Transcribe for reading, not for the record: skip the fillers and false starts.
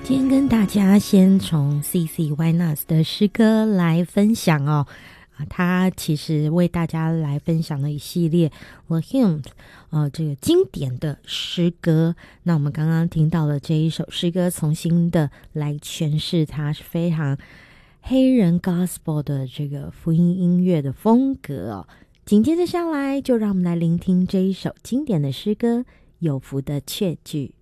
今天跟大家先从 CC Winans 的诗歌来分享哦。他其实为大家来分享了一系列 The Hymns 这个经典的诗歌。那我们刚刚听到了这一首诗歌，重新的来诠释它，是非常黑人 Gospel 的这个福音音乐的风格哦。紧接着下来，就让我们来聆听这一首经典的诗歌《有福的确据》。